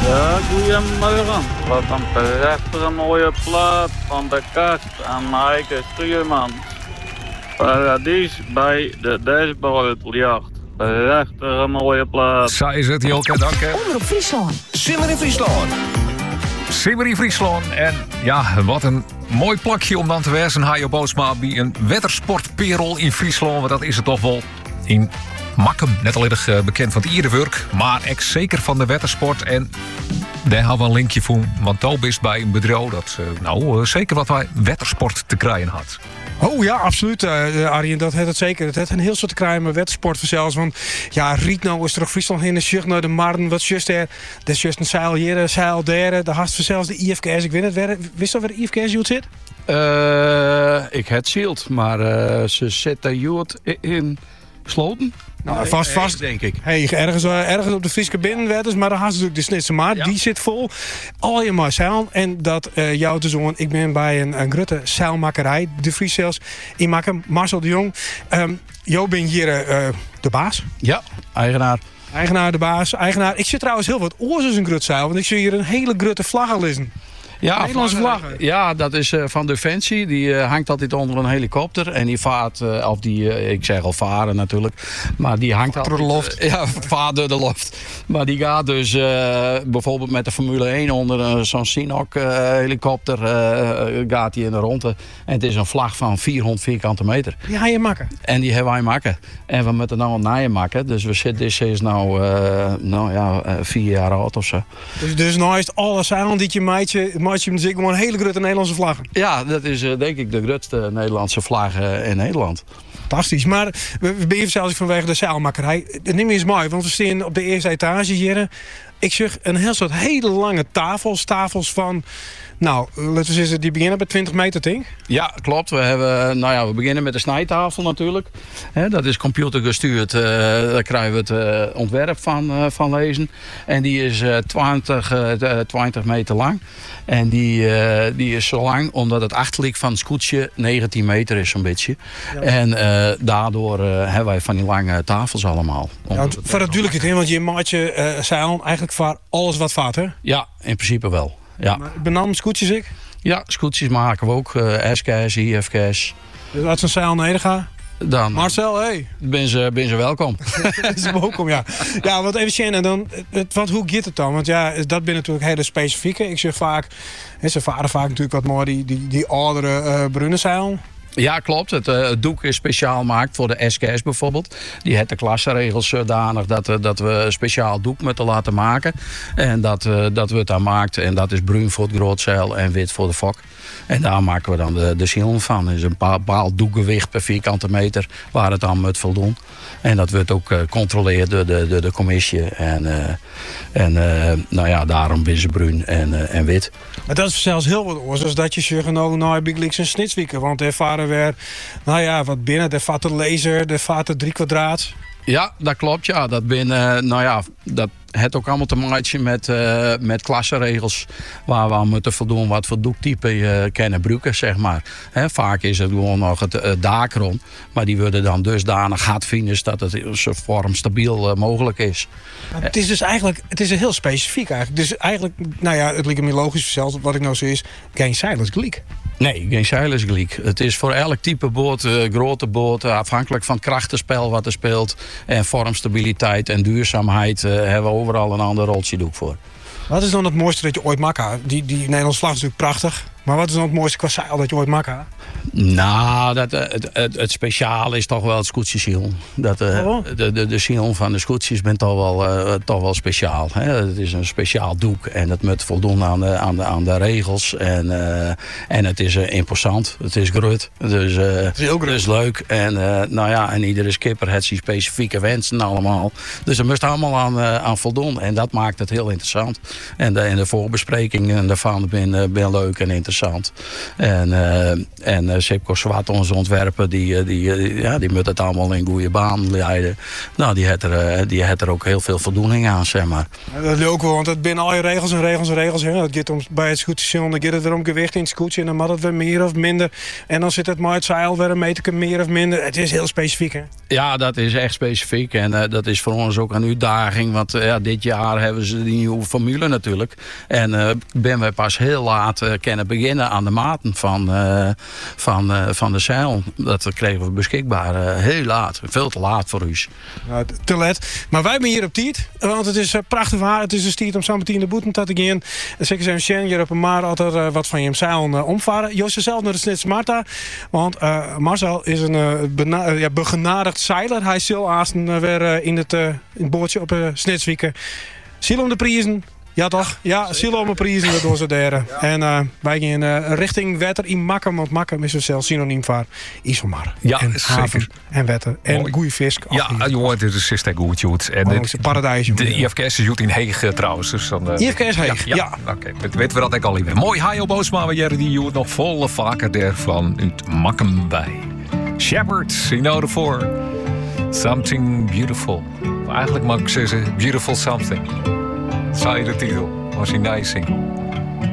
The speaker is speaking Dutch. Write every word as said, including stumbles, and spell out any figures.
Ja, goedemorgen. Wat een prachtige mooie plaat van de kast aan Maaike Stuurman. Paradies bij de Dashboardjacht. Prachtige mooie plaat. Zo is het, Joke, dank je. Omroep Friesland. Simmer in Friesland. Simmer in Friesland. En ja, wat een mooi plakje om dan te wezen. Hajo Boosma bij een wettersportperel in Friesland. Want dat is het toch wel in Makkum. Net al erg uh, bekend van het Ierdewerk. Maar ex zeker van de wettersport. En daar hebben we een linkje voor. Want Toop is bij een bedrijf dat uh, nou uh, zeker wat wij wettersport te krijgen had. Oh ja, absoluut, uh, Arjen. Dat heeft het zeker. Het heeft een heel soort te krijgen met wettersport zelfs. Want ja, Riet nou is terug Friesland in de zucht naar de Marden. Wat just er? Dat is just een zeil hier, een zeil daar. De hast zelfs de I F K S. Ik weet het. Waar, wist je waar de I F K S Joet zit? Uh, ik het zield, maar uh, ze zitten Joet in Sloten. Nou, vast, vast. Denk ik. Hey, ergens, uh, ergens op de Friese binnenwetters, maar dan haast natuurlijk de Snitse Maat. Ja. Die zit vol. Al je maar zeilen. En dat uh, jouw te zoon. Ik ben bij een, een grote zeilmakerij. De Fries zelfs. In Makkum. Marcel de Jong. Um, Jo ben hier uh, de baas. Ja, eigenaar. Eigenaar de baas. Eigenaar. Ik zit trouwens heel wat oors in een grut zeil. Want ik zie hier een hele grote vlag al liggen. Ja, Nederlandse vlaggen. Ja, dat is uh, van Defensie. Die uh, hangt altijd onder een helikopter. En die vaart, uh, of die, uh, ik zeg al varen natuurlijk. Maar die hangt door de loft. Uh, ja, vaart door de loft. Maar die gaat dus uh, bijvoorbeeld met de Formule één onder uh, zo'n Sinok uh, helikopter. Uh, gaat die in de ronde. En het is een vlag van vierhonderd vierkante meter. Die ga je maken. En die hebben wij maken. En we moeten nou een naaien maken. Dus we zitten, dit is nou, uh, nou ja, uh, vier jaar oud of zo. Dus, dus nou is het alle zeilen die je maatje, maatje dus ik gewoon een hele grote Nederlandse vlaggen. Ja, dat is uh, denk ik de grootste Nederlandse vlag uh, in Nederland. Fantastisch. Maar we, we ben zelfs vanwege de zeilmakerij. Het neem eens mooi, want we staan op de eerste etage hier. Ik zeg een heel soort hele lange tafels. Tafels van, nou, laten we zeggen, die beginnen bij twintig meter, denk. Ja, klopt. We, hebben, nou ja, we beginnen met de snijtafel natuurlijk. He, dat is computergestuurd. Uh, daar krijgen we het uh, ontwerp van, uh, van lezen. En die is uh, twintig, uh, twintig meter lang. En die, uh, die is zo lang omdat het achterlijk van het scootje negentien meter is zo'n beetje. Ja. En uh, daardoor uh, hebben wij van die lange tafels allemaal. Ja, voor natuurlijk het in, want je maatje uh, zeilen eigenlijk voor alles wat vaart, hè? Ja, in principe wel. Ja. Benam scootjes ik? Ja, scootjes maken we ook. Uh, S K S, I F K S. Dus als een zeil naar gaat? Dan Marcel, hey. Ben ze, ben ze welkom. Ze welkom, ja. Ja, want even zien, en dan, het, wat, hoe gaat het dan? Want ja, dat ben natuurlijk hele specifieke. Ik zeg vaak, ze varen vaak natuurlijk wat meer die, die, die oudere uh, brunnenzeilen. Ja, klopt. Het, uh, het doek is speciaal gemaakt voor de S K S bijvoorbeeld. Die heeft de klassenregels zodanig dat, uh, dat we een speciaal doek moeten laten maken. En dat, uh, dat we het dan maakt. En dat is bruin voor het grootzeil en wit voor de fok. En daar maken we dan de, de zielen van. Er is een bepaald doekgewicht per vierkante meter waar het aan moet voldoen. En dat wordt ook gecontroleerd uh, door de, de, de commissie. En, uh, en uh, nou ja, daarom ben ze bruin en, uh, en wit. Maar dat is zelfs heel wat oors. Dus dat je zegt, nou, nou heb ik links een snitswieken. Want er varen weer, nou ja, wat binnen. Er vaart de laser, er vaart de drie kwadraat. Ja, dat klopt. Ja, dat binnen, nou ja, dat het ook allemaal te maken met, uh, met klassenregels waar we aan moeten voldoen wat voor doektype je kennen gebruiken, zeg maar. He, vaak is het gewoon nog het uh, daakron, maar die worden dan dusdanig hardvinders dat het in zijn vorm stabiel uh, mogelijk is. Maar het is dus eigenlijk, het is heel specifiek eigenlijk. Dus eigenlijk, nou ja, het lijkt me logisch zelfs wat ik nou zie is, geen silence gelijk. Nee, geen zeilersgelijk. Het is voor elk type boot, uh, grote boot, uh, afhankelijk van het krachtenspel wat er speelt. En vormstabiliteit en duurzaamheid uh, hebben we overal een ander roltje doek voor. Wat is dan het mooiste dat je ooit maakt? Die, die Nederlandse vlag is natuurlijk prachtig. Maar wat is dan het mooiste qua zeil dat je ooit maakt? Nou, dat, het, het, het speciale is toch wel het scootjesiel. Dat, uh, oh. De, de, de ziel van de scootjes bent toch wel, uh, toch wel speciaal. Hè? Het is een speciaal doek en het moet voldoen aan de, aan de, aan de regels. En, uh, en het is uh, imposant. Het is groot. Dus, uh, het is heel groot. Dus leuk. En, uh, nou ja, en iedere skipper heeft zijn specifieke wensen allemaal. Dus er moest allemaal aan, uh, aan voldoen. En dat maakt het heel interessant. En de, en de voorbesprekingen daarvan ben, uh, ben leuk en interessant. interessant. En, uh, en uh, Sipko Zwart, onze ontwerper, die, die, die, ja, die moet het allemaal in goede baan leiden. Nou, die heeft er, uh, die heeft er ook heel veel voldoening aan, zeg maar. Dat is ook wel, want het binnen al je regels en regels en regels. Hè. Het gaat om bij het scootsen, dan gaat het erom gewicht in het scootje en dan mag het weer meer of minder. En dan zit het maar het zeil weer een meter meer of minder. Het is heel specifiek, hè? Ja, dat is echt specifiek. En uh, dat is voor ons ook een uitdaging. Want uh, ja, dit jaar hebben ze die nieuwe formule natuurlijk. En uh, ben wij pas heel laat uh, kunnen beginnen aan de maten van, uh, van, uh, van de zeil. Dat kregen we beschikbaar uh, heel laat. Veel te laat voor u. Nou, te let. Maar wij zijn hier op tijd. Want het is uh, prachtig waar. Het is een stiert om samen tien de boeten te gaan. Zeker zijn Sjen hier op een maar altijd uh, wat van je zeil uh, omvaren. Joost zelf naar de Snits Marta. Want uh, Marcel is een uh, bena- uh, ja, begenadigd zeiler. Hij is heel aasten uh, weer uh, in, het, uh, in het bootje op uh, Snitswieken. Ziel om de prijzen. Ja toch? Ja, ziel om de prijzen. Dat doen ze daar. En uh, wij gaan uh, richting Wetter in Makkum. Want Makkum is er zelfs synoniem voor IJsselmar. Ja, en haven zeker. En Wetter. En Mooi. goede vis. Ja, jongen, dit is echt goed, Joet. En het is een paradijs. de I F K S is Joet in Heeg uh, trouwens. Dus dan, uh, I F K S Heeg, ja. ja. ja. Oké, okay. Weten we dat ik al even. Mooi, Hajo Boosma, we jaren die Joet nog volle vaker daarvan uit Makkum bij. Shepherd, you know the four. Something beautiful. Eigenlijk mag ik zeggen, beautiful something. Zou je de titel? Was hij nice zingen.